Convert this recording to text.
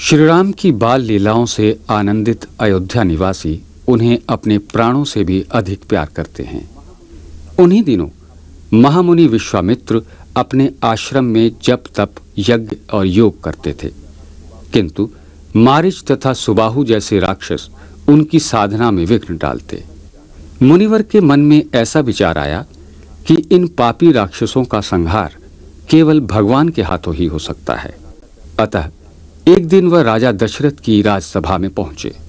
श्री राम की बाल लीलाओं से आनंदित अयोध्या निवासी उन्हें अपने प्राणों से भी अधिक प्यार करते हैं। उन्हीं दिनों महामुनि विश्वामित्र अपने आश्रम में जप तप यज्ञ और योग करते थे, किंतु मारीच तथा सुबाहु जैसे राक्षस उनकी साधना में विघ्न डालते। मुनिवर के मन में ऐसा विचार आया कि इन पापी राक्षसों का संहार केवल भगवान के हाथों ही हो सकता है। अतः एक दिन वह राजा दशरथ की राजसभा में पहुंचे।